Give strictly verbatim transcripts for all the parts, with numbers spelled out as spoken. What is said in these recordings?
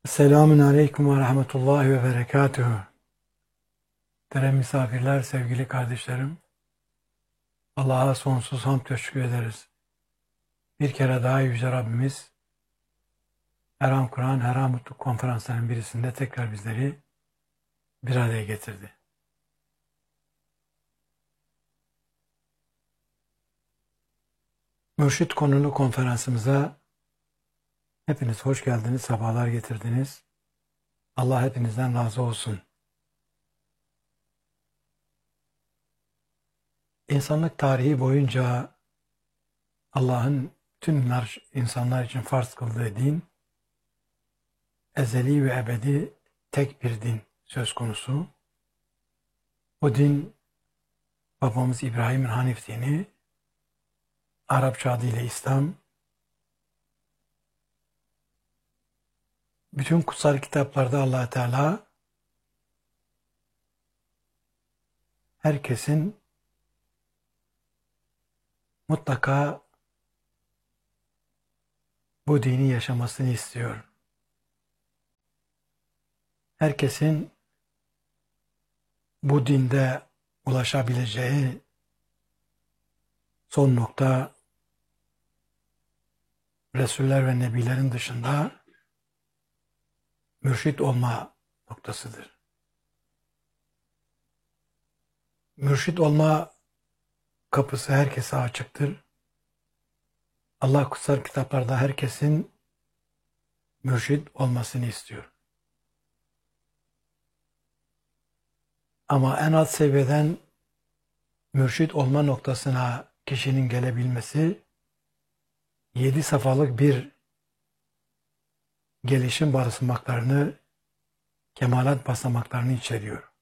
Selamun Aleyküm ve Rahmetullahi ve Berekatuhu. Muhterem misafirler, sevgili kardeşlerim, Allah'a sonsuz hamd teşekkür ederiz. Bir kere daha Yüce Rabbimiz, Erham Kur'an, Erham Mutluluk konferanslarının birisinde tekrar bizleri bir araya getirdi. Mürşit konulu konferansımıza hepiniz hoş geldiniz, sabahlar getirdiniz. Allah hepinizden razı olsun. İnsanlık tarihi boyunca Allah'ın tüm insanlar için farz kıldığı din, ezeli ve ebedi tek bir din söz konusu. Bu din babamız İbrahim'in Hanif dini, Arapça adıyla İslam. Bütün kutsal kitaplarda Allah Teala herkesin mutlaka bu dini yaşamasını istiyor. Herkesin bu dinde ulaşabileceği son nokta Resuller ve Nebilerin dışında mürşit olma noktasıdır. Mürşit olma kapısı herkese açıktır. Allah kutsal kitaplarda herkesin mürşit olmasını istiyor. Ama en alt seviyeden mürşit olma noktasına kişinin gelebilmesi yedi safhalık bir gelişim basamaklarını, kemalat basamaklarını içeriyor.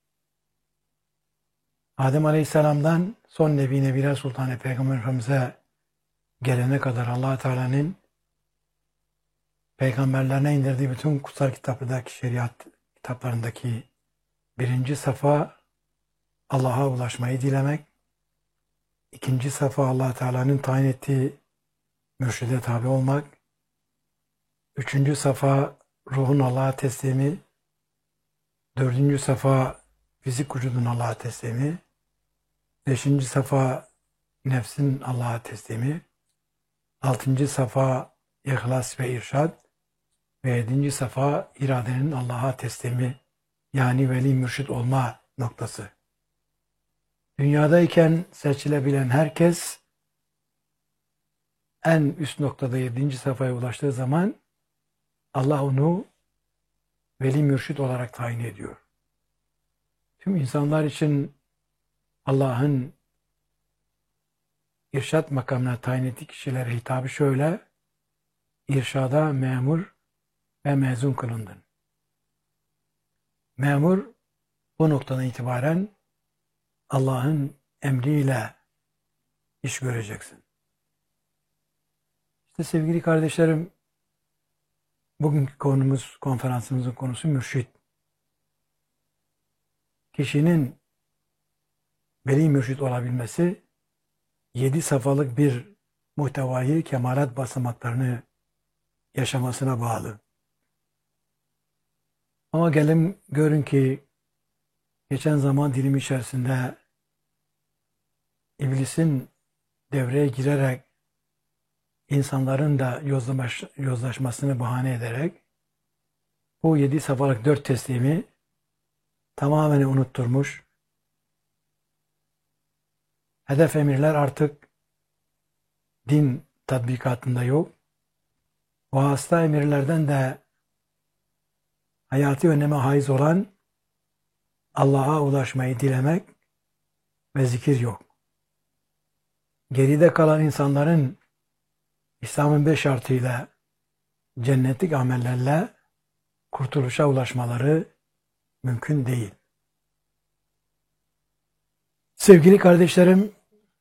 Adem Aleyhisselam'dan son Nebi Nebiler Sultanı Peygamber Efendimiz'e gelene kadar Allah Teala'nın peygamberlerine indirdiği bütün kutsal kitaplardaki şeriat kitaplarındaki birinci safa Allah'a ulaşmayı dilemek, ikinci safa Allah Teala'nın tayin ettiği mürşide tabi olmak, üçüncü safa ruhun Allah'a teslimi, dördüncü safa fizik vücudun Allah'a teslimi, beşinci safa nefsin Allah'a teslimi, altıncı safa ihlas ve irşad ve yedinci safa iradenin Allah'a teslimi, yani veli mürşit olma noktası. Dünyadayken seçilebilen herkes en üst noktada yedinci safhaya ulaştığı zaman Allah onu veli mürşit olarak tayin ediyor. Tüm insanlar için Allah'ın irşat makamına tayin ettiği kişilere hitabı şöyle: irşada memur ve mezun kılındın. Memur bu noktadan itibaren Allah'ın emriyle iş göreceksin. İşte sevgili kardeşlerim, bugünkü konumuz, konferansımızın konusu mürşit. Kişinin veli mürşit olabilmesi, yedi safhalık bir muhtevayı, kemalat basamaklarını yaşamasına bağlı. Ama gelin görün ki geçen zaman dilimi içerisinde iblisin devreye girerek insanların da yozlaş, yozlaşmasını bahane ederek bu yedi safhalık dört teslimi tamamen unutturmuş. Hedef emirler artık din tatbikatında yok. Vasıta emirlerden de hayati öneme haiz olan Allah'a ulaşmayı dilemek ve zikir yok. Geride kalan insanların İslam'ın beş şartıyla cennetlik amellerle kurtuluşa ulaşmaları mümkün değil. Sevgili kardeşlerim,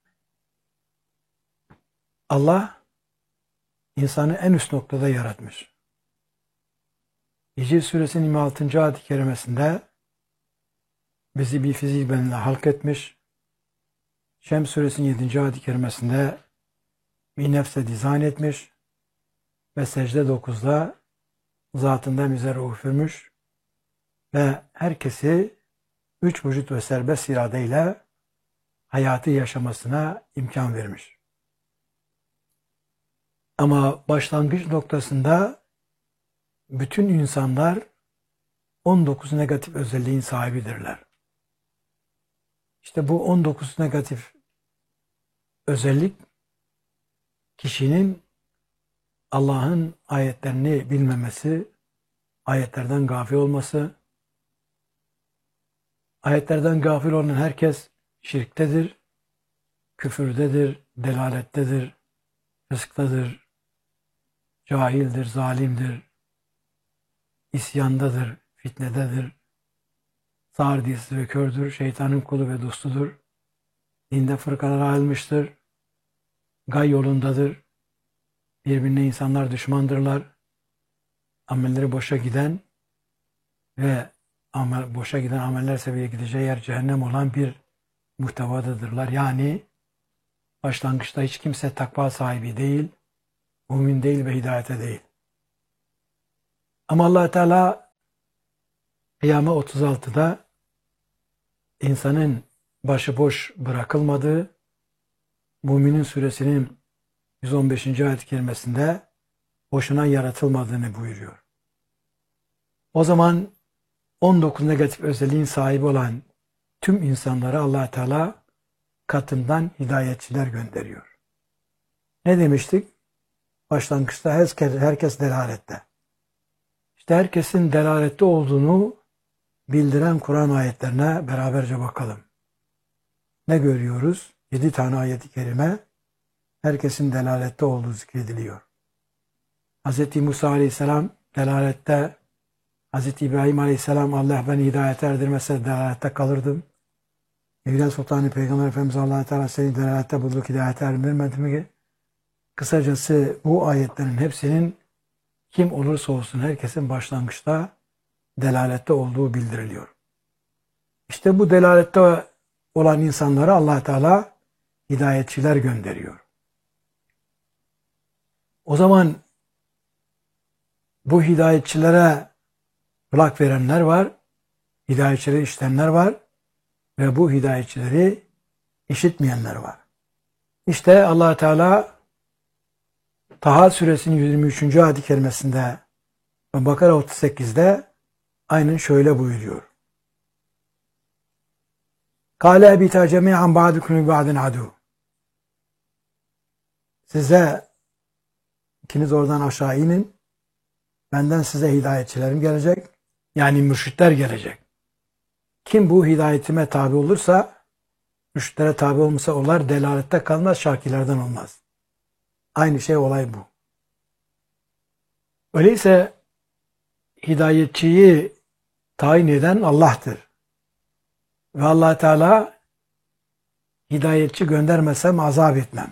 Allah insanı en üst noktada yaratmış. Hicr Suresinin yirmi altıncı ayet-i kerimesinde bizi bir fizik bedenle halk etmiş. Şems Suresinin yedinci ayet-i kerimesinde bir nefse dizayn etmiş. Ve secde dokuzda zatından bize ruh üfürmüş ve herkesi üç vücut ve serbest iradeyle hayatı yaşamasına imkan vermiş. Ama başlangıç noktasında bütün insanlar on dokuz negatif özelliğin sahibidirler. İşte bu on dokuz negatif özellik kişinin Allah'ın ayetlerini bilmemesi, ayetlerden gafil olması, ayetlerden gafil olan herkes şirktedir, küfürdedir, delalettedir, rızktadır, cahildir, zalimdir, isyandadır, fitnededir, sağır dilsiz ve kördür, şeytanın kulu ve dostudur, dinde fırkalara ayrılmıştır, gay yolundadır, birbirine insanlar düşmandırlar, amelleri boşa giden ve amel, boşa giden ameller sebebiyle gideceği yer cehennem olan bir muhtevadadırlar. Yani başlangıçta hiç kimse takva sahibi değil, mümin değil ve hidayete değil. Ama Allah Teala Kıyame otuz altıda insanın başıboş bırakılmadığı, Müminin suresinin yüz on beşinci ayet-i kerimesinde boşuna yaratılmadığını buyuruyor. O zaman on dokuz negatif özelliğin sahibi olan tüm insanlara Allah Teala katından hidayetçiler gönderiyor. Ne demiştik? Başlangıçta herkes, herkes delalette. İşte herkesin delalette olduğunu bildiren Kur'an ayetlerine beraberce bakalım. Ne görüyoruz? Yedi tane ayet-i kerime herkesin delalette olduğu zikrediliyor. Hz. Musa Aleyhisselam delalette, Hz. İbrahim Aleyhisselam Allah beni hidayete erdirmese delalette kalırdım. Evliya Sultanı Peygamber Efendimiz Allah Teala seni delalette bulduk, hidayete erdirmedi mi? Kısacası bu ayetlerin hepsinin kim olursa olsun herkesin başlangıçta delalette olduğu bildiriliyor. İşte bu delalette olan insanlara Allah Teala hidayetçiler gönderiyor. O zaman bu hidayetçilere kulak verenler var, hidayetçileri işitenler var ve bu hidayetçileri işitmeyenler var. İşte Allah Teala Taha suresinin yirmi üçüncü ayet-i kerimesinde ve Bakara otuz sekizde aynen şöyle buyuruyor. Kâle ebitâ cemî'an ba'dukum li ba'din adû. Size ikiniz oradan aşağı inin. Benden size hidayetçilerim gelecek. Yani mürşitler gelecek. Kim bu hidayetime tabi olursa, mürşitlere tabi olmasa onlar delalette kalmaz, şakilerden olmaz. Aynı şey olay bu. Öyleyse hidayetçiyi tayin eden Allah'tır. Ve Allah Teala hidayetçi göndermesem azap etmem.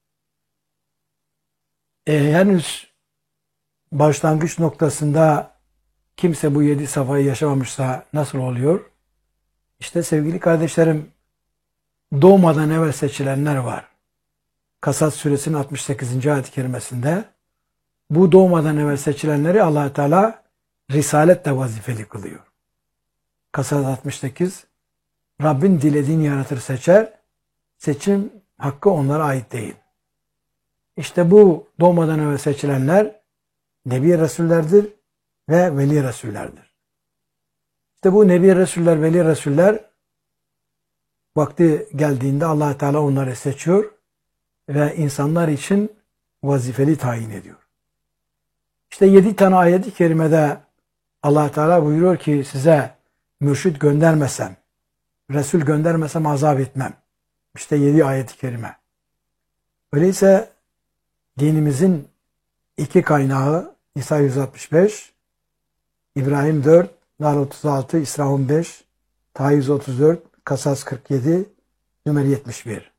E, henüz başlangıç noktasında kimse bu yedi safhayı yaşamamışsa nasıl oluyor? İşte sevgili kardeşlerim, doğmadan evvel seçilenler var. Kasas suresinin altmış sekizinci ayet-i kerimesinde bu doğmadan evvel seçilenleri Allah Teala risaletle vazifeli kılıyor. Kasas altmış sekiz Rabbin dilediğini yaratır seçer, seçim hakkı onlara ait değil. İşte bu doğmadan evvel seçilenler Nebi Resullerdir ve Veli Resullerdir. İşte bu Nebi Resuller, Veli Resuller vakti geldiğinde Allah Teala onları seçiyor ve insanlar için vazifeli tayin ediyor. İşte yedi tane ayet-i kerimede Allah Teala buyuruyor ki size mürşid göndermesem, Resul göndermesem azap etmem. İşte yedi ayet-i kerime. Öyleyse dinimizin iki kaynağı Nisa yüz altmış beş, İbrahim dört, Nahl otuz altı, İsra on beş, Taha yüz otuz dört, Kasas kırk yedi, Nümer yetmiş bir.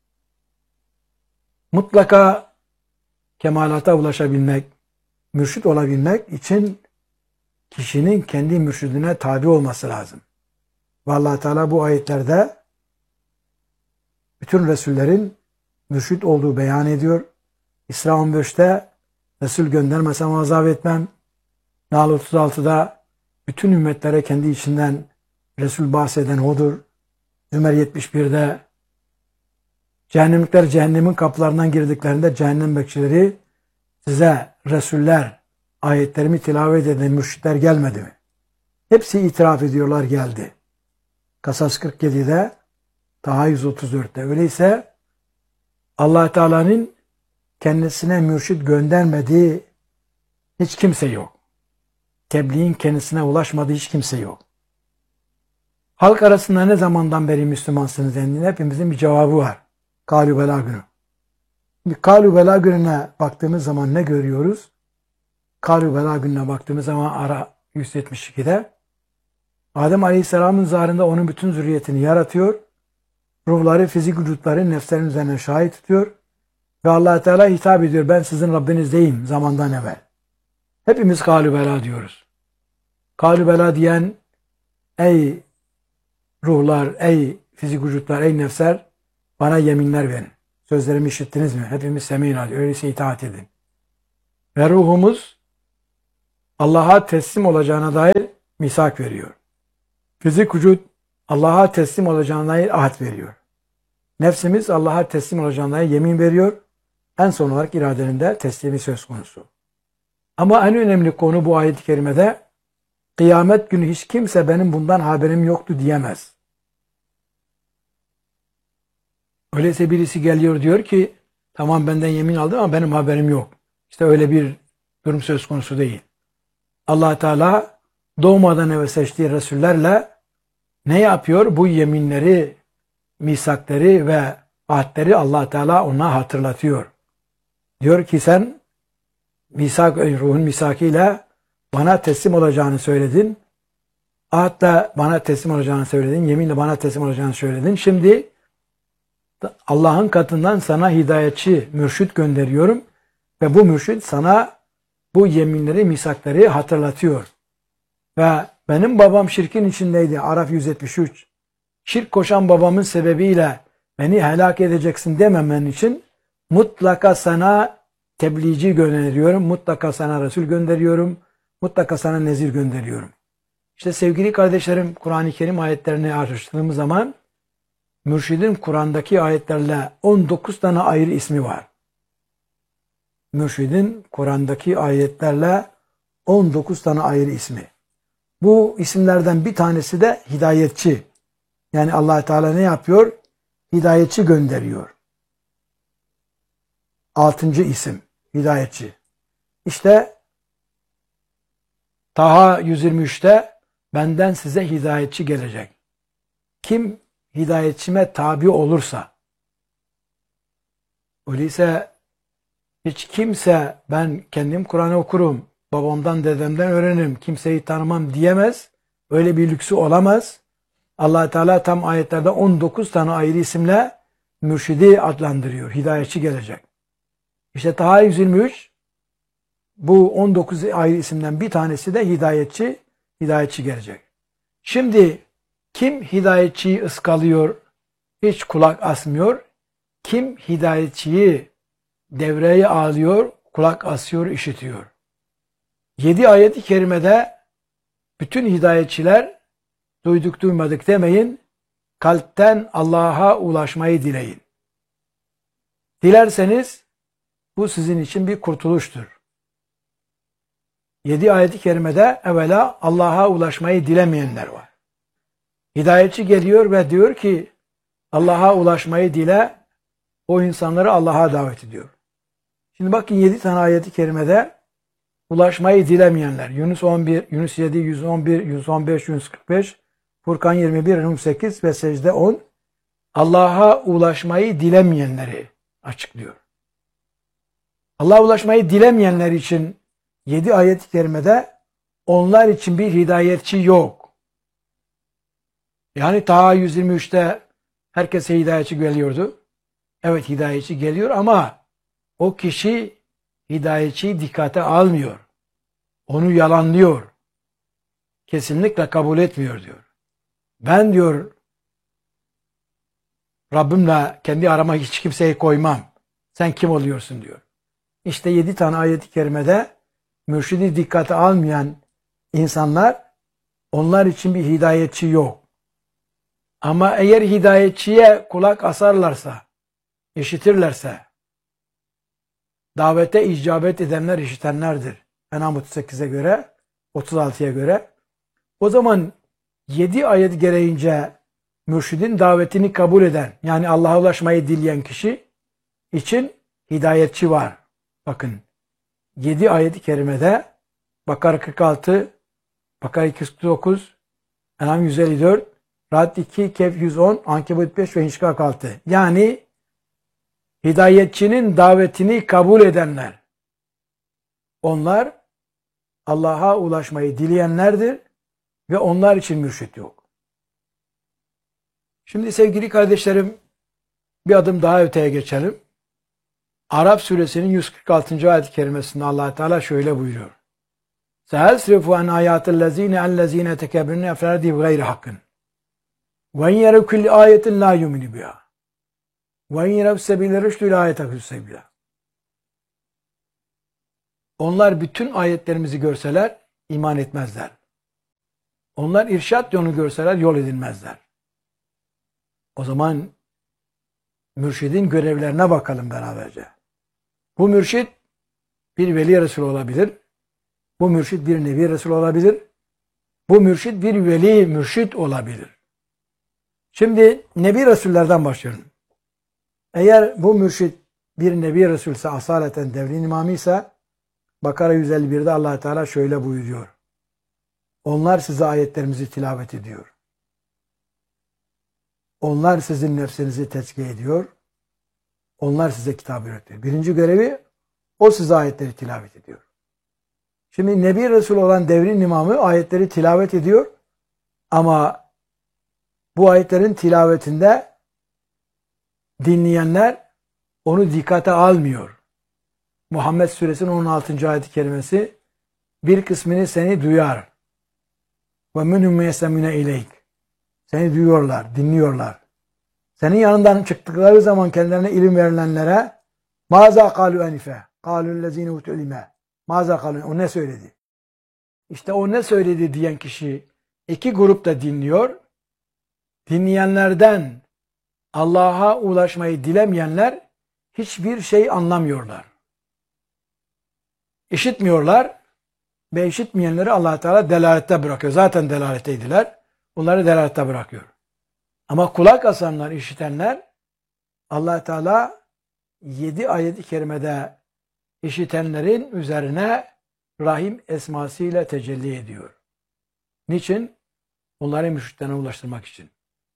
Mutlaka kemalata ulaşabilmek, mürşit olabilmek için kişinin kendi mürşidine tabi olması lazım. Ve Allah Teala bu ayetlerde bütün Resullerin mürşit olduğu beyan ediyor. İsra on beşte Resul göndermesem azap etmem. Nahl otuz altıda bütün ümmetlere kendi içinden Resul bahseden odur. Zümer yetmiş birde cehennemlikler cehennemin kapılarından girdiklerinde cehennem bekçileri size Resuller ayetlerimi tilavet eden mürşitler gelmedi mi? Hepsi itiraf ediyorlar geldi. Kasas kırk yedide Taha yüz otuz dörtte. Öyleyse Allah Teala'nın kendisine mürşit göndermediği hiç kimse yok. Tebliğin kendisine ulaşmadığı hiç kimse yok. Halk arasında ne zamandan beri Müslümansınız dendiğinde hepimizin bir cevabı var. Kâlû belâ günü. Şimdi kâlû belâ gününe baktığımız zaman ne görüyoruz? Kâlû belâ gününe baktığımız zaman ara yüz yetmiş ikide Adem Aleyhisselam'ın zarında onun bütün zürriyetini yaratıyor. Ruhları, fizik vücutları nefslerin üzerine şahit tutuyor. Ve Allah Teala hitap ediyor. Ben sizin Rabbinizdeyim zamandan evvel. Hepimiz kâlû belâ diyoruz. Kâlû belâ diyen ey ruhlar, ey fizik vücutlar, ey nefsler bana yeminler verin. Sözlerimi işittiniz mi? Hepimiz semînâ diyor. Öyleyse itaat edin. Ve ruhumuz Allah'a teslim olacağına dair misak veriyor. Fizik vücut Allah'a teslim olacağına dair ahd veriyor. Nefsimiz Allah'a teslim olacağına dair yemin veriyor. En son olarak iradenin de teslimi söz konusu. Ama en önemli konu bu ayet-i kerimede kıyamet günü hiç kimse benim bundan haberim yoktu diyemez. Öyleyse birisi geliyor diyor ki tamam benden yemin aldım ama benim haberim yok. İşte öyle bir durum söz konusu değil. Allah Teala doğmadan evvel seçtiği Resullerle ne yapıyor? Bu yeminleri, misakları ve ahdleri Allah Teala ona hatırlatıyor. Diyor ki sen misak, ruhun misakıyla bana teslim olacağını söyledin. Ahtle bana teslim olacağını söyledin. Yeminle bana teslim olacağını söyledin. Şimdi Allah'ın katından sana hidayetçi, mürşit gönderiyorum. Ve bu mürşit sana bu yeminleri, misakları hatırlatıyor. Ve benim babam şirkin içindeydi. Araf yüz yetmiş üç. Şirk koşan babamın sebebiyle beni helak edeceksin dememen için mutlaka sana tebliğci gönderiyorum. Mutlaka sana Resul gönderiyorum. Mutlaka sana nezir gönderiyorum. İşte sevgili kardeşlerim, Kur'an-ı Kerim ayetlerini araştırdığımız zaman mürşidin Kur'an'daki ayetlerle on dokuz tane ayrı ismi var. Mürşidin Kur'an'daki ayetlerle on dokuz tane ayrı ismi. Bu isimlerden bir tanesi de hidayetçi. Yani Allah Teala ne yapıyor? Hidayetçi gönderiyor. Altıncı isim hidayetçi. İşte Taha yüz yirmi üçte benden size hidayetçi gelecek. Kim hidayetçime tabi olursa, öyleyse hiç kimse ben kendim Kur'an'ı okurum, babamdan dedemden öğrenirim, kimseyi tanımam diyemez. Öyle bir lüksü olamaz. Allah Teala tam ayetlerde on dokuz tane ayrı isimle mürşidi adlandırıyor. Hidayetçi gelecek. İşte Taha yüz yirmi üç bu on dokuz ayrı isimden bir tanesi de hidayetçi, hidayetçi gelecek. Şimdi kim hidayetçiyi ıskalıyor, hiç kulak asmıyor? Kim hidayetçiyi devreye alıyor, kulak asıyor, işitiyor? Yedi ayet-i kerimede bütün hidayetçiler duyduk duymadık demeyin, kalpten Allah'a ulaşmayı dileyin. Dilerseniz bu sizin için bir kurtuluştur. Yedi ayet-i kerimede evvela Allah'a ulaşmayı dilemeyenler var. Hidayetçi geliyor ve diyor ki Allah'a ulaşmayı dile, o insanları Allah'a davet ediyor. Şimdi bakın yedi tane ayet-i kerimede ulaşmayı dilemeyenler. Yunus on bir, Yunus yedi, yüz on bir, yüz on beş, yüz kırk beş, Furkan yirmi bir, Rum sekiz ve Secde on Allah'a ulaşmayı dilemeyenleri açıklıyor. Allah'a ulaşmayı dilemeyenler için yedi ayet-i kerimede onlar için bir hidayetçi yok. Yani Taha yüz yirmi üçte herkese hidayetçi geliyordu. Evet hidayetçi geliyor ama o kişi hidayetçiyi dikkate almıyor. Onu yalanlıyor. Kesinlikle kabul etmiyor diyor. Ben diyor Rabbimle kendi arama hiç kimseyi koymam. Sen kim oluyorsun diyor. İşte yedi tane ayet-i kerimede mürşidi dikkate almayan insanlar, onlar için bir hidayetçi yok. Ama eğer hidayetçiye kulak asarlarsa, işitirlerse, davete icabet edenler işitenlerdir. En'am otuz sekize göre, otuz altıya göre. O zaman yedi ayet gereğince mürşidin davetini kabul eden, yani Allah'a ulaşmayı dileyen kişi için hidayetçi var. Bakın, yedi ayet-i kerimede Bakara kırk altı, Bakara iki yüz kırk dokuz, En'am yüz elli dört, Ra'd iki, Kehf yüz on, Ankebut beş ve İnşikak kırk altı. Yani hidayetçinin davetini kabul edenler, onlar Allah'a ulaşmayı dileyenlerdir ve onlar için mürşit yok. Şimdi sevgili kardeşlerim, bir adım daha öteye geçelim. Araf suresinin yüz kırk altıncı ayet-i kerimesinde Allah Teala şöyle buyuruyor. Se'esrifu an ayatıllezine ellezine tekebbirne ferdi gayri hakkın. Ve yerev kulli ayetin la yuminu biha. Ve yerev sebile rüştü la ayetakü sebile. Onlar bütün ayetlerimizi görseler iman etmezler. Onlar irşat yolunu görseler yol edilmezler. O zaman mürşidin görevlerine bakalım beraberce. Bu mürşid bir veli resul olabilir. Bu mürşid bir nebi resul olabilir. Bu mürşid bir veli mürşid olabilir. Şimdi nebi resullerden başlıyorum. Eğer bu mürşid bir nebi resulse, asaleten devrin imamıysa, Bakara yüz elli birde Allah Teala şöyle buyuruyor. Onlar size ayetlerimizi tilavet ediyor. Onlar sizin nefsinizi tezkiye ediyor. Onlar size kitap öğretiyor. Birinci görevi, o size ayetleri tilavet ediyor. Şimdi Nebi Resul olan devrin imamı ayetleri tilavet ediyor. Ama bu ayetlerin tilavetinde dinleyenler onu dikkate almıyor. Muhammed Suresinin on altıncı ayet-i kerimesi, bir kısmını seni duyar. Ve minhum yesemine ileyk. Seni duyuyorlar, dinliyorlar. Senin yanından çıktıkları zaman kendilerine ilim verilenlere maza kalu enife, kalu lezine utul ilme. Maza kalu, o ne söyledi? İşte o ne söyledi diyen kişi iki grupta dinliyor. Dinleyenlerden Allah'a ulaşmayı dilemeyenler hiçbir şey anlamıyorlar. İşitmiyorlar ve işitmeyenleri Allah Teala delalette bırakıyor. Zaten delaletteydiler. Onları delalette bırakıyor. Ama kulak asanlar, işitenler, Allah Teala yedi ayet-i kerimede işitenlerin üzerine Rahim esmasıyla tecelli ediyor. Niçin? Onları mürşitlerine ulaştırmak için.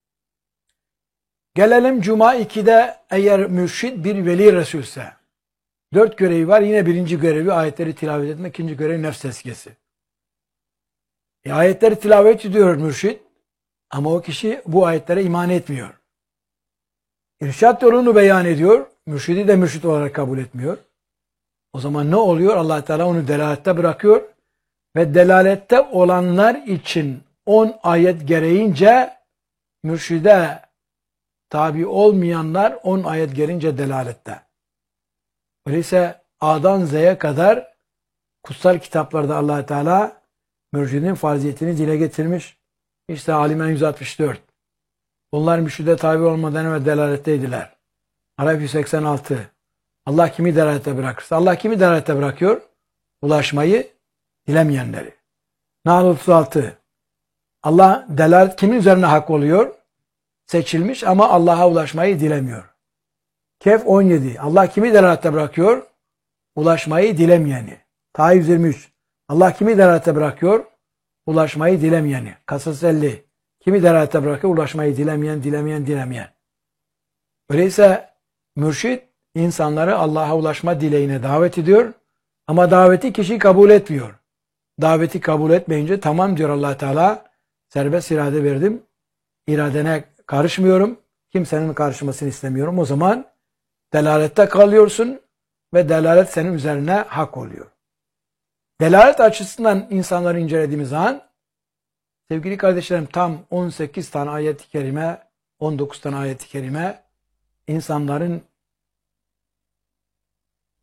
Gelelim Cuma ikide, eğer mürşid bir veli resulse, dört görevi var. Yine birinci görevi ayetleri tilavet etmek, ikinci görevi nefs tezkiyesi. E, ayetleri tilavet ediyor mürşid. Ama o kişi bu ayetlere iman etmiyor. İrşad yolunu beyan ediyor. Mürşidi de mürşid olarak kabul etmiyor. O zaman ne oluyor? Allah Teala onu delalette bırakıyor. Ve delalette olanlar için on ayet gereğince mürşide tabi olmayanlar on ayet gelince delalette. Öyleyse A'dan Z'ye kadar kutsal kitaplarda Allah Teala mürşidin farziyetini dile getirmiş. İşte Alimen yüz altmış dört. Bunlar mürşide tabi olmadan ve delaletteydiler. Araf yüz seksen altı. Allah kimi delalette bırakırsa. Allah kimi delalette bırakıyor? Ulaşmayı dilemeyenleri. Nahl otuz altı. Allah delalet kimin üzerine hak oluyor? Seçilmiş ama Allah'a ulaşmayı dilemiyor. Kehf on yedi. Allah kimi delalette bırakıyor? Ulaşmayı dilemeyeni. Taha yüz yirmi üç. Allah kimi delalette bırakıyor? Ulaşmayı dilemeyeni. Kasas elli. Kimi delalette bırakıyor? Ulaşmayı dilemeyen, dilemeyen, dilemeyen. Öyleyse mürşid insanları Allah'a ulaşma dileğine davet ediyor. Ama daveti kişi kabul etmiyor. Daveti kabul etmeyince tamam diyor Allah Teala, serbest irade verdim. İradene karışmıyorum. Kimsenin karışmasını istemiyorum. O zaman delalette kalıyorsun ve delalet senin üzerine hak oluyor. Delalet açısından insanları incelediğimiz zaman, sevgili kardeşlerim, tam on sekiz tane ayet-i kerime, on dokuz tane ayet-i kerime insanların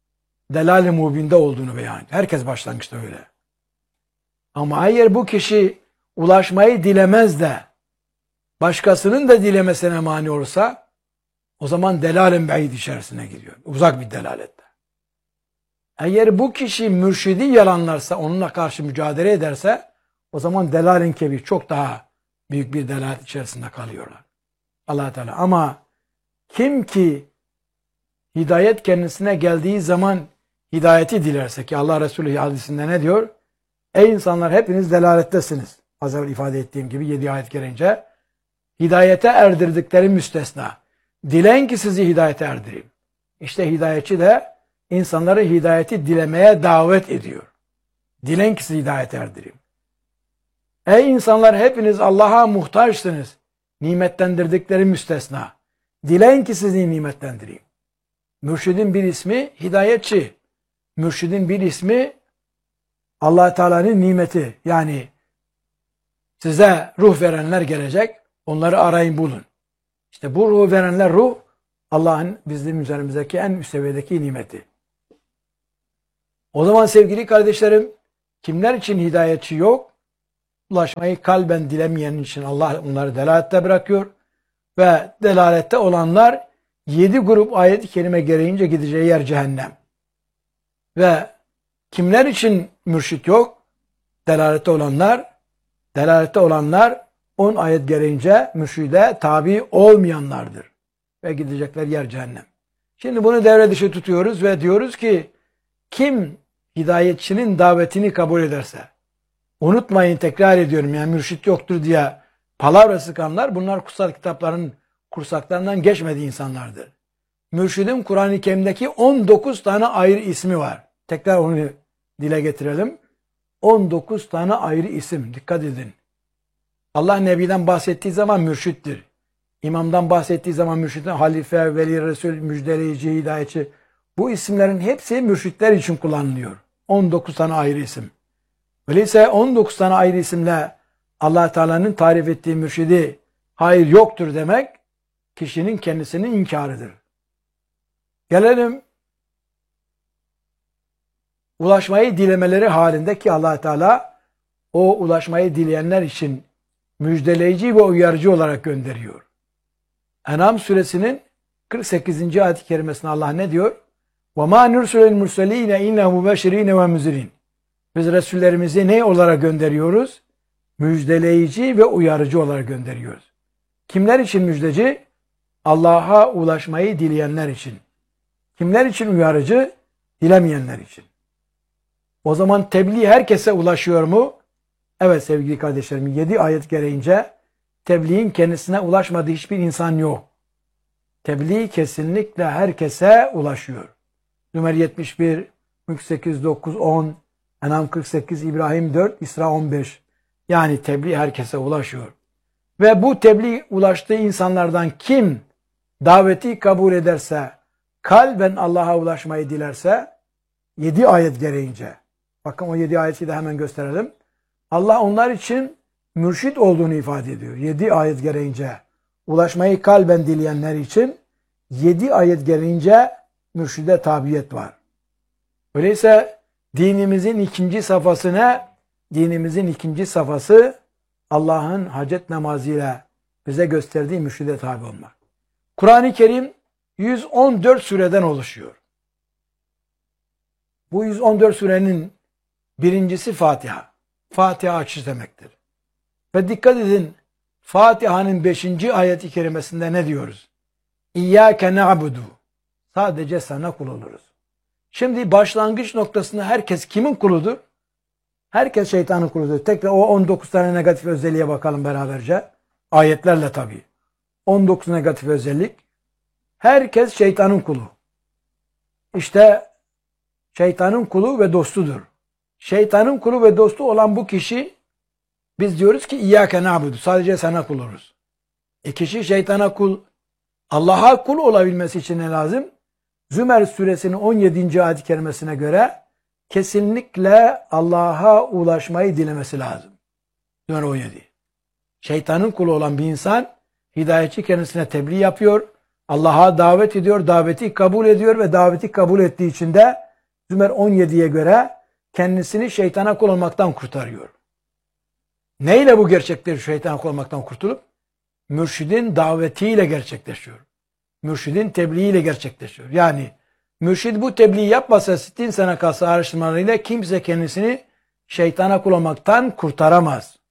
delal-i mubinde olduğunu beyan ediyor. Herkes başlangıçta öyle. Ama eğer bu kişi ulaşmayı dilemez de başkasının da dilemesine mani olursa o zaman delal-i be'id içerisine giriyor. Uzak bir delalette. Eğer bu kişi mürşidi yalanlarsa, onunla karşı mücadele ederse o zaman delal-i kebir, çok daha büyük bir delalet içerisinde kalıyorlar. Allah Teala. Ama kim ki hidayet kendisine geldiği zaman hidayeti dilerse, ki Allah Resulü hadisinde ne diyor? Ey insanlar, hepiniz delalettesiniz. Az evvel ifade ettiğim gibi yedi ayet gelince hidayete erdirdikleri müstesna. Dileyin ki sizi hidayete erdireyim. İşte hidayetçi de insanları hidayeti dilemeye davet ediyor. Dileyin ki sizi hidayete erdireyim. Ey insanlar, hepiniz Allah'a muhtaçsınız. Nimetlendirdikleri müstesna. Dileyin ki sizi nimetlendireyim. Mürşidin bir ismi hidayetçi. Mürşidin bir ismi Allah Teala'nın nimeti. Yani size ruh verenler gelecek. Onları arayın, bulun. İşte bu ruhu verenler, ruh Allah'ın bizim üzerimizdeki en üst seviyedeki nimeti. O zaman sevgili kardeşlerim, kimler için hidayetçi yok? Ulaşmayı kalben dilemeyen için Allah onları delalette bırakıyor. Ve delalette olanlar yedi grup ayet-i kerime gereğince gideceği yer cehennem. Ve kimler için mürşit yok? Delalette olanlar, delalette olanlar on ayet gereğince mürşide tabi olmayanlardır. Ve gidecekler yer cehennem. Şimdi bunu devre dışı tutuyoruz ve diyoruz ki kim hidayetçinin davetini kabul ederse, unutmayın, tekrar ediyorum, yani mürşit yoktur diye palavra sıkanlar, bunlar kutsal kitapların kursaklarından geçmediği insanlardır. Mürşidin Kur'an-ı Kerim'deki on dokuz tane ayrı ismi var. Tekrar onu dile getirelim. on dokuz tane ayrı isim. Dikkat edin. Allah Nebi'den bahsettiği zaman mürşittir. İmamdan bahsettiği zaman mürşittir. Halife, veli, resul, müjdeleyici, hidayetçi. Bu isimlerin hepsi mürşitler için kullanılıyor. on dokuz tane ayrı isim. Öyleyse on dokuz tane ayrı isimle Allah Teala'nın tarif ettiği mürşidi hayır yoktur demek kişinin kendisinin inkarıdır. Gelelim ulaşmayı dilemeleri halinde, ki Allah Teala o ulaşmayı dileyenler için müjdeleyici ve uyarıcı olarak gönderiyor. En'am suresinin kırk sekizinci ayet-i kerimesinde Allah ne diyor? وَمَا نُرْسُلَ الْمُرْسَلِينَ اِنَّهُ مُبَشِر۪ينَ وَمُزِر۪ينَ Biz Resullerimizi ne olarak gönderiyoruz? Müjdeleyici ve uyarıcı olarak gönderiyoruz. Kimler için müjdeci? Allah'a ulaşmayı dileyenler için. Kimler için uyarıcı? Dilemeyenler için. O zaman tebliğ herkese ulaşıyor mu? Evet sevgili kardeşlerim, yedi ayet gereğince tebliğin kendisine ulaşmadığı hiçbir insan yok. Tebliğ kesinlikle herkese ulaşıyor. Zümer yetmiş bir, Mülk sekiz, dokuz, on, En'am kırk sekiz, İbrahim dört, İsra on beş. Yani tebliğ herkese ulaşıyor. Ve bu tebliğ ulaştığı insanlardan kim daveti kabul ederse, kalben Allah'a ulaşmayı dilerse, yedi ayet gereğince, bakın o yedi ayeti de hemen gösterelim. Allah onlar için mürşit olduğunu ifade ediyor. Yedi ayet gereğince ulaşmayı kalben dileyenler için yedi ayet gereğince mürşide tabiyet var. Öyleyse dinimizin ikinci safhası ne? Dinimizin ikinci safhası Allah'ın hacet namazıyla bize gösterdiği mürşide tabi olmak. Kur'an-ı Kerim yüz on dört sureden oluşuyor. Bu yüz on dört surenin birincisi Fatiha. Fatiha açış demektir. Ve dikkat edin, Fatiha'nın beşinci ayet-i kerimesinde ne diyoruz? İyyâke na'budu. Sadece sana kul oluruz. Şimdi başlangıç noktasında herkes kimin kuludur? Herkes şeytanın kuludur. Tekrar o on dokuz tane negatif özelliğe bakalım beraberce. Ayetlerle tabii. on dokuz negatif özellik. Herkes şeytanın kulu. İşte şeytanın kulu ve dostudur. Şeytanın kulu ve dostu olan bu kişi, biz diyoruz ki İyyâke na'budu. Sadece sana kul oluruz. E kişi şeytana kul, Allah'a kul olabilmesi için ne lazım? Zümer suresinin on yedinci ayet-i kerimesine göre kesinlikle Allah'a ulaşmayı dilemesi lazım. Zümer on yedi. Şeytanın kulu olan bir insan hidayetçi kendisine tebliğ yapıyor, Allah'a davet ediyor, daveti kabul ediyor ve daveti kabul ettiği için de Zümer on yediye göre kendisini şeytana kul olmaktan kurtarıyor. Neyle bu gerçekleşiyor şeytana kul olmaktan kurtulup? Mürşidin davetiyle gerçekleşiyor. Mürşidin tebliğiyle gerçekleşiyor. Yani mürşid bu tebliği yapmasa sittin sene kalsa araştırmalarıyla kimse kendisini şeytana kul olmaktan kurtaramaz.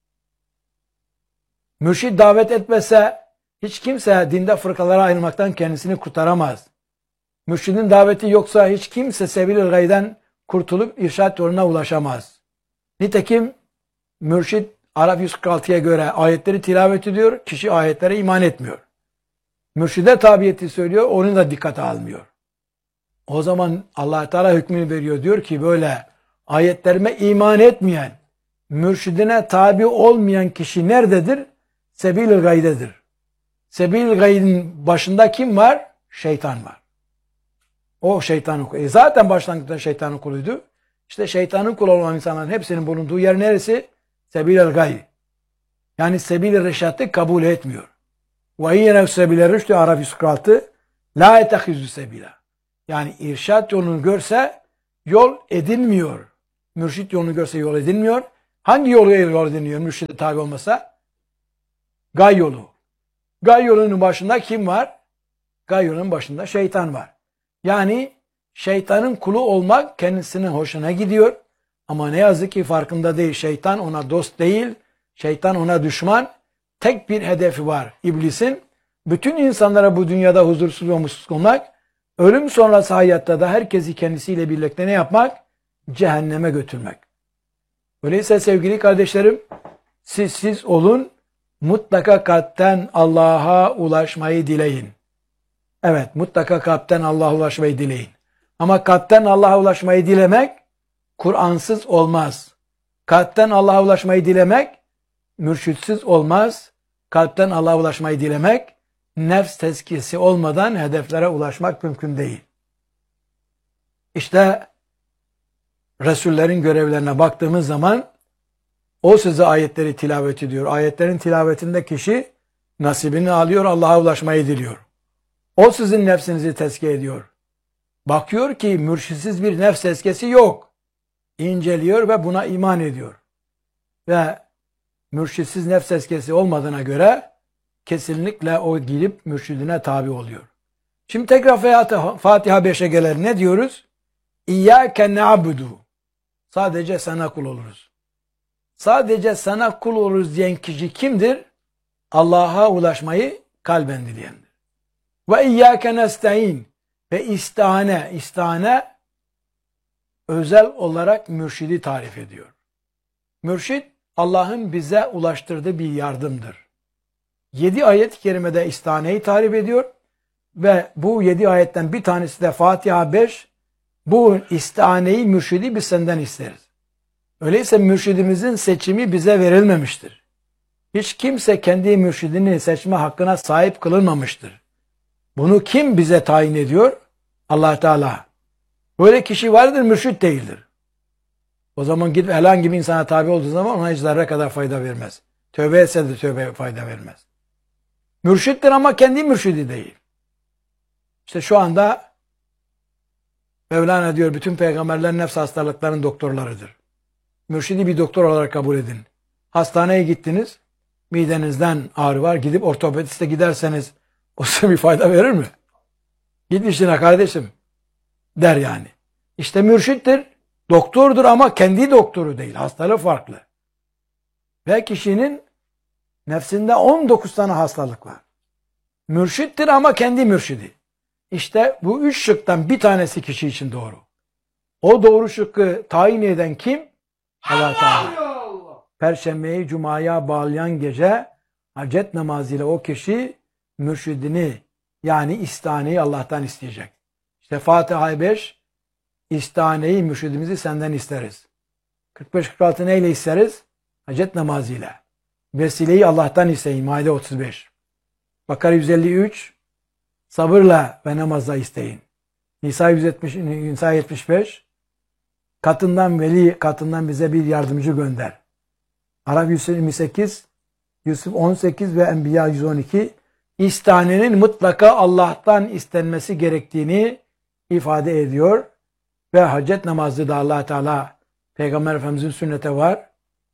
Mürşid davet etmese hiç kimse dinde fırkalara ayrılmaktan kendisini kurtaramaz. Mürşidin daveti yoksa hiç kimse sebil-i gayden kurtulup irşad yoluna ulaşamaz. Nitekim mürşid Araf yüz kırk altıya göre ayetleri tilavet ediyor, kişi ayetlere iman etmiyor. Mürşide tabiyeti söylüyor, onu da dikkate almıyor. O zaman Allah Teala hükmünü veriyor, diyor ki böyle ayetlerime iman etmeyen, mürşidine tabi olmayan kişi nerededir? Sebil-i gaydedir. Sebil-i gaydin başında kim var? Şeytan var. O şeytanın kulu. E zaten başlangıçta şeytanın kuluydu. İşte şeytanın kulu olan insanların hepsinin bulunduğu yer neresi? Sebil-i gay. Yani sebil-i reşatı kabul etmiyor. Ve yine sebil-i rüştü Araf yüz kırk altı la etehizü sebila. Yani irşat yolunu görse yol edinmiyor. Mürşit yolunu görse yol edinmiyor. Hangi yolu yol ediniyor mürşide tabi olmasa? Gay yolu. Gay yolunun başında kim var? Gay yolunun başında şeytan var. Yani şeytanın kulu olmak kendisinin hoşuna gidiyor. Ama ne yazık ki farkında değil. Şeytan ona dost değil. Şeytan ona düşman. Tek bir hedefi var iblisin. Bütün insanlara bu dünyada huzursuz ve mutsuz olmak. Ölüm sonrası hayatta da herkesi kendisiyle birlikte ne yapmak? Cehenneme götürmek. Öyleyse sevgili kardeşlerim, siz siz olun, mutlaka kalpten Allah'a ulaşmayı dileyin. Evet, mutlaka kalpten Allah'a ulaşmayı dileyin. Ama kalpten Allah'a ulaşmayı dilemek, Kur'ansız olmaz. Kalpten Allah'a ulaşmayı dilemek, mürşitsiz olmaz. Kalpten Allah'a ulaşmayı dilemek, nefs tezkiyesi olmadan hedeflere ulaşmak mümkün değil. İşte Resullerin görevlerine baktığımız zaman o size ayetleri tilavet ediyor. Ayetlerin tilavetinde kişi nasibini alıyor, Allah'a ulaşmayı diliyor. O sizin nefsinizi tezkiye ediyor. Bakıyor ki mürşitsiz bir nefs tezkiyesi yok. İnceliyor ve buna iman ediyor. Ve mürşitsiz nefs tezkiyesi olmadığına göre kesinlikle o gidip mürşidine tabi oluyor. Şimdi tekrar Fatiha beşe gelelim. Ne diyoruz? İyyâke na'budu. Sadece sana kul oluruz. Sadece sana kul oluruz diyen kişi kimdir? Allah'a ulaşmayı kalben dileyendir. Ve iyyâke nesta'in. Ve istihane, istihane özel olarak mürşidi tarif ediyor. Mürşid Allah'ın bize ulaştırdığı bir yardımdır. Yedi ayet-i kerimede istihaneyi tarif ediyor ve bu yedi ayetten bir tanesi de Fatiha beş. Bu istihaneyi, mürşidi biz senden isteriz. Öyleyse mürşidimizin seçimi bize verilmemiştir. Hiç kimse kendi mürşidini seçme hakkına sahip kılınmamıştır. Bunu kim bize tayin ediyor? Allah Teala. Böyle kişi vardır, mürşid değildir. O zaman gidip herhangi bir insana tabi olduğu zaman ona hiç zerre kadar fayda vermez. Tövbe etse de tövbe fayda vermez. Mürşittir ama kendi mürşidi değil. İşte şu anda Mevlana diyor bütün peygamberler nefs hastalıklarının doktorlarıdır. Mürşidi bir doktor olarak kabul edin. Hastaneye gittiniz, midenizden ağrı var, gidip ortopediste giderseniz o size bir fayda verir mi? Git işine kardeşim der yani. İşte mürşittir, doktordur ama kendi doktoru değil, hastalığı farklı. Ve kişinin nefsinde on dokuz tane hastalık var. Mürşittir ama kendi mürşidi. İşte bu üç şıktan bir tanesi kişi için doğru. O doğru şıkkı tayin eden kim? Allah Teala. Perşembeyi Cuma'ya bağlayan gece hacet namazıyla o kişi mürşidini yani istihaneyi Allah'tan isteyecek. İşte Fatiha beş istihaneyi, mürşidimizi senden isteriz. kırk beş kırk altı neyle isteriz? Hacet namazıyla. Vesileyi Allah'tan isteyin. Maide otuz beş. Bakara yüz elli üç sabırla ve namazla isteyin. Nisa yüz yetmiş, Nisa yetmiş beş katından veli, katından bize bir yardımcı gönder. Araf yüz yirmi sekiz, Yusuf on sekiz ve Enbiya yüz on iki istihanenin mutlaka Allah'tan istenmesi gerektiğini ifade ediyor. ve hacet namazı da Allah Teala Peygamber Efendimizin sünnete var.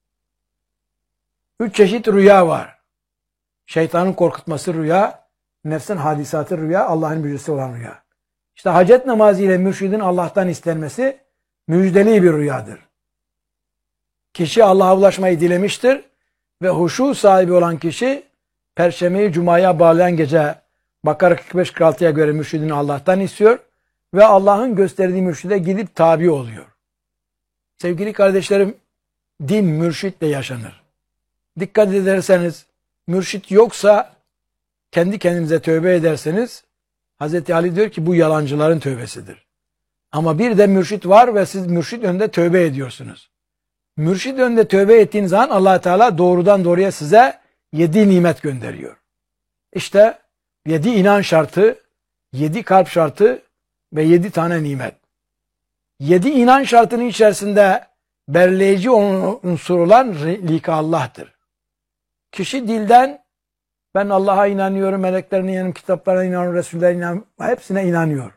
Üç çeşit rüya var. Şeytanın korkutması rüya, nefsin hadisatı rüya, Allah'ın müjdesi olan rüya. İşte hacet namazı ile mürşidin Allah'tan istenmesi müjdeli bir rüyadır. Kişi Allah'a ulaşmayı dilemiştir ve huşu sahibi olan kişi Perşembeyi Cuma'ya bağlayan gece Bakara kırk beş kırk altıya göre mürşidini Allah'tan istiyor ve Allah'ın gösterdiği mürşide gidip tabi oluyor. Sevgili kardeşlerim, din mürşitle yaşanır. Dikkat ederseniz, mürşit yoksa kendi kendinize tövbe ederseniz, Hazreti Ali diyor ki bu yalancıların tövbesidir. Ama bir de mürşit var ve siz mürşit önünde tövbe ediyorsunuz. Mürşit önünde tövbe ettiğiniz zaman Allah Teala doğrudan doğruya size yedi nimet gönderiyor. İşte yedi inan şartı, yedi kalp şartı ve yedi tane nimet. Yedi inan şartının içerisinde belirleyici unsur olan lika Allah'tır. Kişi dilden ben Allah'a inanıyorum, meleklerine inanıyorum, kitaplarına inanıyorum, Resullerine inanıyorum, hepsine inanıyor.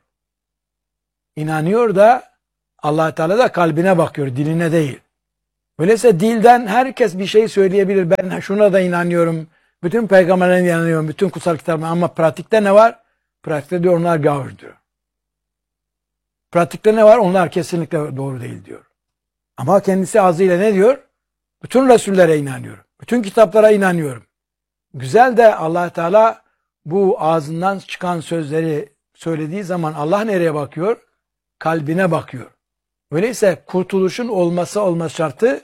İnanıyor da Allah Teala da kalbine bakıyor, diline değil. Öyleyse dilden herkes bir şey söyleyebilir. Ben şuna da inanıyorum, bütün peygamberlere inanıyorum, bütün kutsal kitaplara, ama pratikte ne var? Pratikte diyor onlar gavur diyor. Pratikte ne var? Onlar kesinlikle doğru değil diyor. Ama kendisi ağzıyla ne diyor? Bütün Resullere inanıyorum. Bütün kitaplara inanıyorum. Güzel de Allah Teala bu ağzından çıkan sözleri söylediği zaman Allah nereye bakıyor? Kalbine bakıyor. Öyleyse kurtuluşun olması olmaz şartı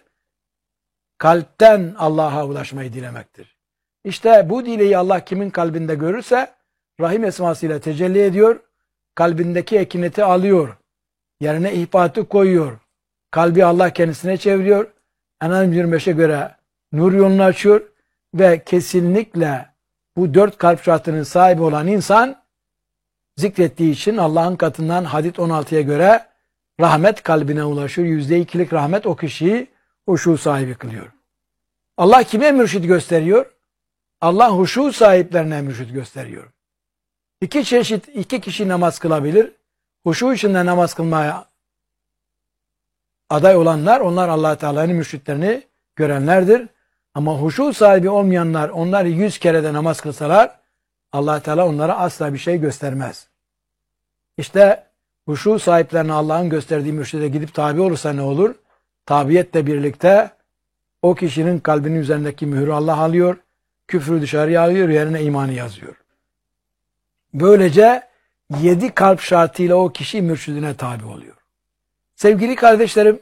kalpten Allah'a ulaşmayı dilemektir. İşte bu dileği Allah kimin kalbinde görürse Rahim esmasıyla tecelli ediyor. Kalbindeki ekineti alıyor. Yerine ihbatı koyuyor. Kalbi Allah kendisine çeviriyor. Enam yirmi beşe göre nur yolunu açıyor. Ve kesinlikle bu dört kalp şartının sahibi olan insan zikrettiği için Allah'ın katından Hadid on altıya göre rahmet kalbine ulaşıyor. Yüzde ikilik rahmet o kişiyi huşu sahibi kılıyor. Allah kime mürşid gösteriyor? Allah huşu sahiplerine mürşid gösteriyor. İki çeşit, iki kişi namaz kılabilir. Huşu içinde namaz kılmaya aday olanlar, onlar Allah Teala'nın mürşitlerini görenlerdir. Ama huşu sahibi olmayanlar, onlar yüz kere de namaz kılsalar, Allah Teala onlara asla bir şey göstermez. İşte huşu sahiplerine Allah'ın gösterdiği mürşide gidip tabi olursa ne olur? Tabiyetle birlikte o kişinin kalbinin üzerindeki mührü Allah alıyor, küfrü dışarıya alıyor, yerine imanı yazıyor. Böylece yedi kalp şartıyla o kişi mürşidine tabi oluyor. Sevgili kardeşlerim,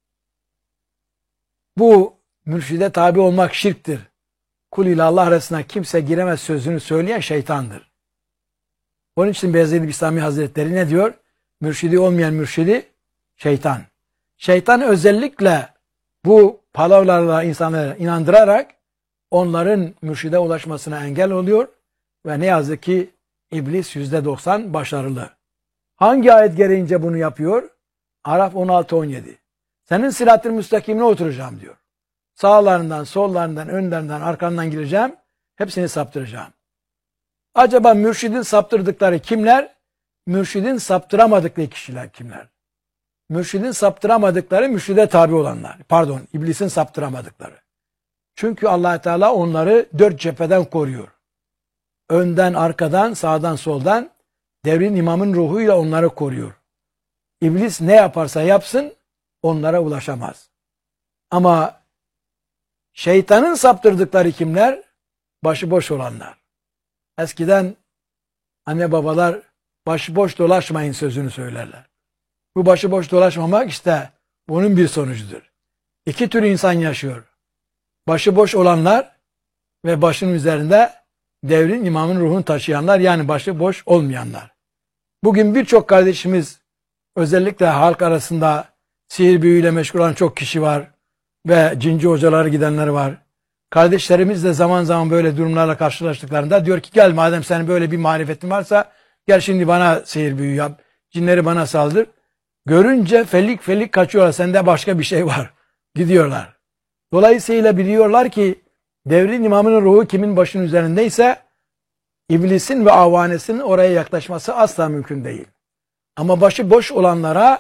bu mürşide tabi olmak şirktir. Kul ile Allah arasına kimse giremez sözünü söyleyen şeytandır. Onun için Beyazıt Bistami Hazretleri ne diyor? Mürşidi olmayan mürşidi şeytan. Şeytan özellikle bu palavralarla insanları inandırarak onların mürşide ulaşmasına engel oluyor ve ne yazık ki iblis yüzde doksan başarılı. Hangi ayet gereğince bunu yapıyor? Araf on altı on yedi. Senin sırat-ı müstakimine oturacağım diyor. Sağlarından, sollarından, önlerinden, arkandan gireceğim. Hepsini saptıracağım. Acaba mürşidin saptırdıkları kimler? Mürşidin saptıramadıkları kişiler kimler? Mürşidin saptıramadıkları mürşide tabi olanlar. Pardon, iblisin saptıramadıkları. Çünkü Allah Teala onları dört cepheden koruyor. Önden, arkadan, sağdan, soldan devrin imamın ruhuyla onları koruyor. İblis ne yaparsa yapsın onlara ulaşamaz. Ama şeytanın saptırdıkları kimler? Başıboş olanlar. Eskiden anne babalar başıboş dolaşmayın sözünü söylerler. Bu başıboş dolaşmamak işte bunun bir sonucudur. İki tür insan yaşıyor. Başıboş olanlar ve başının üzerinde devrin imamın ruhunu taşıyanlar, yani başıboş olmayanlar. Bugün birçok kardeşimiz, özellikle halk arasında sihir büyüyle meşgul olan çok kişi var ve cinci hocalara gidenler var. Kardeşlerimiz de zaman zaman böyle durumlarla karşılaştıklarında diyor ki gel madem senin böyle bir marifetin varsa gel şimdi bana sihir büyü yap, cinleri bana saldır. Görünce felik felik kaçıyorlar, sende başka bir şey var. Gidiyorlar. Dolayısıyla biliyorlar ki devrin imamının ruhu kimin başının üzerindeyse iblisin ve avanesinin oraya yaklaşması asla mümkün değil. Ama başı boş olanlara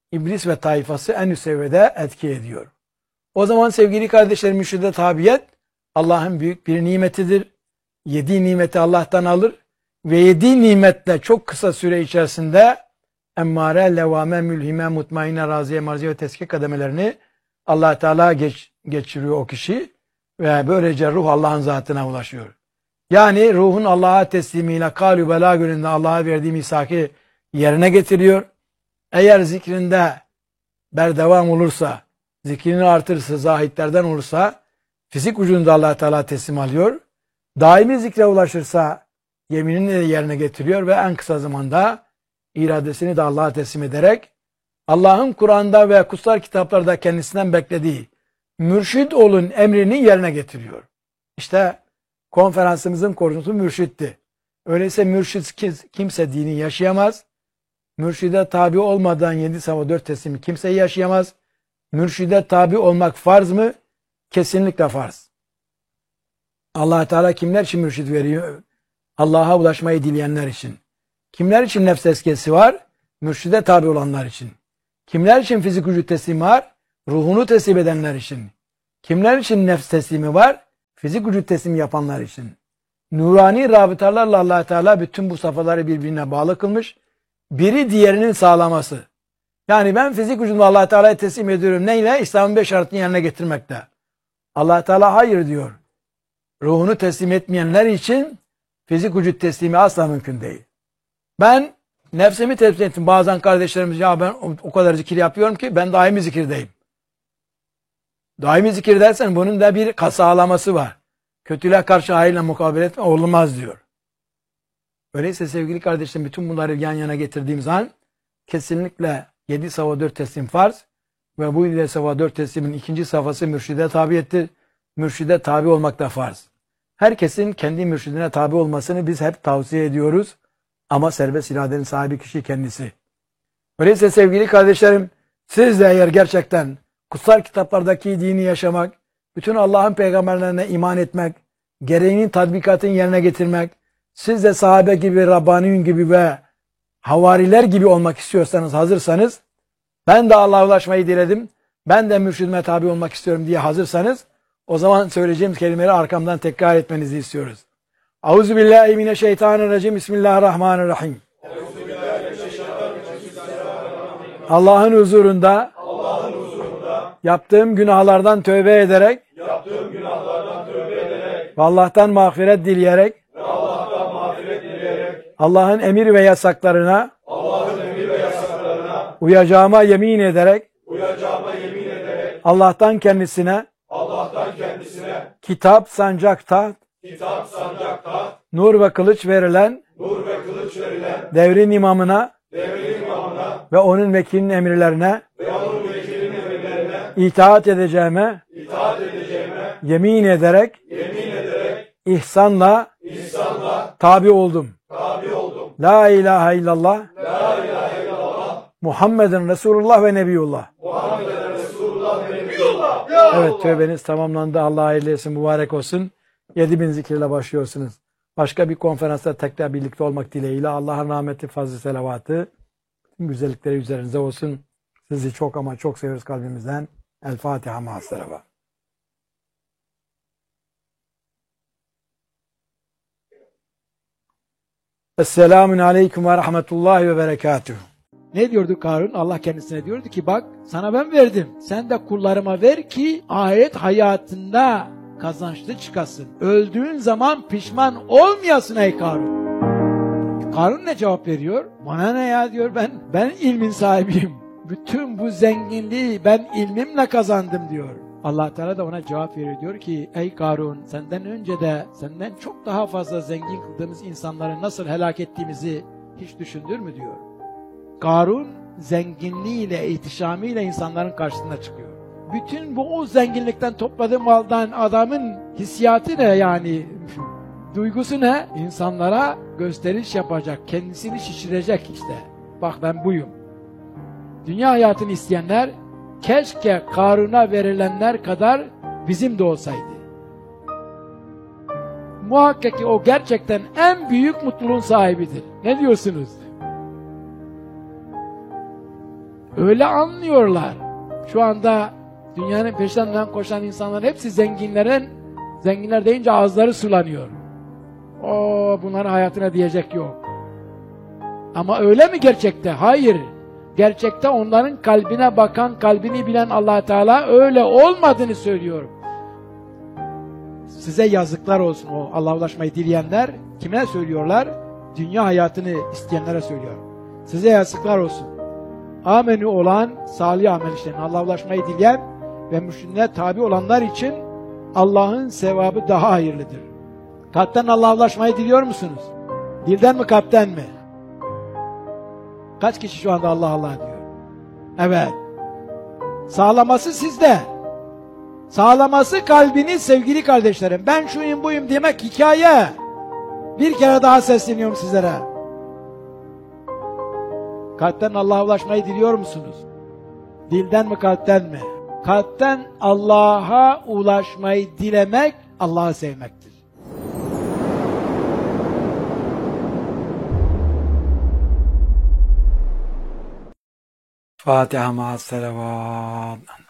iblis ve tayfası en üst seviyede etki ediyor. O zaman sevgili kardeşlerim, mürşide tabiyet Allah'ın büyük bir nimetidir. Yediği nimeti Allah'tan alır ve yediği nimetle çok kısa süre içerisinde emmare, levame, mülhime, mutmainne, raziye, marziye ve teskiye kademelerini Allah Teala geç, geçiriyor o kişi ve böylece ruh Allah'ın zatına ulaşıyor. Yani ruhun Allah'a teslimiyle kâlü belâ gönlünde Allah'a verdiği misaki yerine getiriyor. Eğer zikrinde berdevam olursa, zikrini artırırsa, zahitlerden olursa fizik ucunda Allah Teala teslim alıyor. Daimi zikre ulaşırsa yeminini de yerine getiriyor ve en kısa zamanda iradesini de Allah'a teslim ederek Allah'ın Kur'an'da ve kutsal kitaplarda kendisinden beklediği mürşid olun emrini yerine getiriyor. İşte konferansımızın konusu mürşitti. Öyleyse mürşitsiz kimse dini yaşayamaz. Mürşide tabi olmadan yedi sabah dört teslimi kimse yaşayamaz. Mürşide tabi olmak farz mı? Kesinlikle farz. Allah Teala kimler için mürşid veriyor? Allah'a ulaşmayı dileyenler için. Kimler için nefs tezkiyesi var? Mürşide tabi olanlar için. Kimler için fizik vücut teslimi var? Ruhunu teslim edenler için. Kimler için nefs teslimi var? Fizik vücut teslimi yapanlar için. Nurani rabıtalarla Allah Teala bütün bu safhaları birbirine bağlı kılmış. Biri diğerinin sağlaması. Yani ben fizik vücudumu Allah Teala'ya teslim ediyorum. Neyle? İslam'ın beş şartını yerine getirmekte. Allah Teala hayır diyor. Ruhunu teslim etmeyenler için fizik vücut teslimi asla mümkün değil. Ben nefsimi teslim ettim. Bazen kardeşlerimiz ya ben o kadar zikir yapıyorum ki ben daimi zikirdeyim. Daimi zikir dersen bunun da bir sağlaması var. Kötülüğe karşı hayırla mukabele etme olmaz diyor. Öyleyse sevgili kardeşlerim bütün bunları yan yana getirdiğim zaman kesinlikle yedi sabah dört teslim farz ve bu yedi sabah dört teslimin ikinci safhası mürşide tabiyettir. Mürşide tabi olmak da farz. Herkesin kendi mürşidine tabi olmasını biz hep tavsiye ediyoruz. Ama serbest iradenin sahibi kişi kendisi. Öyleyse sevgili kardeşlerim siz de eğer gerçekten kutsal kitaplardaki dini yaşamak, bütün Allah'ın peygamberlerine iman etmek, gereğinin tatbikatını yerine getirmek, siz de sahabe gibi, Rabbaniyun gibi ve havariler gibi olmak istiyorsanız, hazırsanız, ben de Allah'a ulaşmayı diledim, ben de mürşidime tabi olmak istiyorum diye hazırsanız, o zaman söyleyeceğimiz kelimeleri arkamdan tekrar etmenizi istiyoruz. Euzubillahimineşşeytanirracim. Bismillahirrahmanirrahim. Allah'ın huzurunda, Allah'ın huzurunda yaptığım günahlardan tövbe ederek, yaptığım günahlardan tövbe ederek ve Allah'tan mağfiret dileyerek, ve Allah'tan mağfiret dileyerek Allah'ın emir ve yasaklarına, Allah'ın emir ve yasaklarına uyacağıma yemin ederek, uyacağıma yemin ederek Allah'tan kendisine, Allah'tan kendisine kitap, sancak, taht, kitap, sancak, taht, nur ve kılıç verilen, nur ve kılıç verilen devrin imamına, devrin imamına ve onun vekilinin emirlerine, ve onun vekilinin emirlerine itaat edeceğime, itaat edeceğime yemin ederek, yemin ederek ihsanla, ihsanla tabi oldum. Tabi oldum. La ilahe illallah, la ilahe illallah Muhammeden Resulullah ve Nebiyullah. Muhammeden Resulullah ve Nebiyullah. Evet, tövbeniz tamamlandı. Allah hayırlı etsin, mübarek olsun. yedi bin zikirle başlıyorsunuz. Başka bir konferansta tekrar birlikte olmak dileğiyle Allah'ın rahmeti, fazl-ı selavatı, güzellikleri üzerinize olsun. Sizi çok ama çok seviyoruz kalbimizden. El Fatiha ma'as-selava. Esselamun aleyküm ve rahmetullahi ve berekatuhu. Ne diyordu Karun? Allah kendisine diyordu ki bak sana ben verdim. Sen de kullarıma ver ki ahiret hayatında kazançlı çıkasın. Öldüğün zaman pişman olmayasın ey Karun. Karun ne cevap veriyor? Bana ne ya diyor, ben ben ilmin sahibiyim. Bütün bu zenginliği ben ilmimle kazandım diyor. Allah Teala da ona cevap veriyor, diyor ki ey Karun, senden önce de senden çok daha fazla zengin kıldığımız insanları nasıl helak ettiğimizi hiç düşündün mü diyor. Karun zenginliğiyle, ihtişamıyla insanların karşısına çıkıyor. Bütün bu o zenginlikten topladığı maldan adamın hissiyatı ne yani? Duygusu ne? İnsanlara gösteriş yapacak, kendisini şişirecek işte. Bak ben buyum. Dünya hayatını isteyenler keşke Karun'a verilenler kadar bizim de olsaydı. Muhakkak ki o gerçekten en büyük mutluluğun sahibidir. Ne diyorsunuz? Öyle anlıyorlar. Şu anda dünyanın peşinden koşan insanların hepsi zenginlerin, zenginler deyince ağızları sulanıyor. O bunların hayatına diyecek yok. Ama öyle mi gerçekte? Hayır. Gerçekte onların kalbine bakan, kalbini bilen Allah Teala öyle olmadığını söylüyor. Size yazıklar olsun o Allah'a ulaşmayı dileyenler. Kime söylüyorlar? Dünya hayatını isteyenlere söylüyor. Size yazıklar olsun. Amenü olan salih amel işleyen, Allah'a ulaşmayı dileyen ve mürşidine tabi olanlar için Allah'ın sevabı daha hayırlıdır. Kalpten Allah'a ulaşmayı diliyor musunuz? Dilden mi, kalpten mi? Kaç kişi şu anda Allah Allah diyor? Evet. Sağlaması sizde. Sağlaması kalbini sevgili kardeşlerim. Ben şuyum buyum demek hikaye. Bir kere daha sesleniyorum sizlere. Kalpten Allah'a ulaşmayı diliyor musunuz? Dilden mi, kalpten mi? Kalpten Allah'a ulaşmayı dilemek, Allah'ı sevmektir. Fatiha ma'as selavat.